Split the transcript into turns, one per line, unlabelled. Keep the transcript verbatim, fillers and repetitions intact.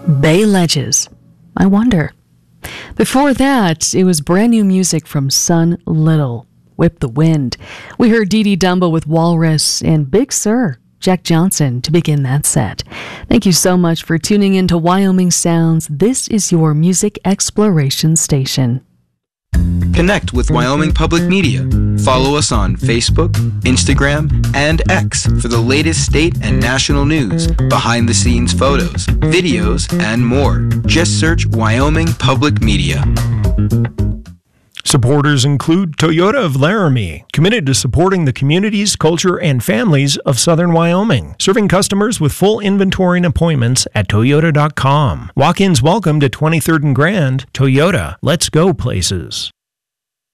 Bay Ledges. I wonder. Before that, it was brand new music from Sun Little, Whip the Wind. We heard Dee Dee Dumbo with Walrus and Big Sur, Jack Johnson, to begin that set. Thank you so much for tuning in to Wyoming Sounds. This is your music exploration station.
Connect with Wyoming Public Media. Follow us on Facebook, Instagram, and X for the latest state and national news, behind-the-scenes photos, videos, and more. Just search Wyoming Public Media.
Supporters include Toyota of Laramie, committed to supporting the communities, culture, and families of southern Wyoming, serving customers with full inventory and appointments at toyota dot com. Walk-ins welcome to twenty-third and Grand. Toyota, let's go places.